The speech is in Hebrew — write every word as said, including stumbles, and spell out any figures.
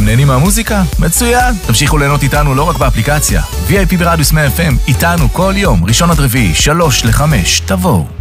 נהנים מהמוזיקה? מצוין! תמשיכו ליהנות איתנו לא רק באפליקציה. וי איי פי ברדיוס מאה אף אם, איתנו כל יום, ראשון עד רביעי, שלוש לחמש, תבואו.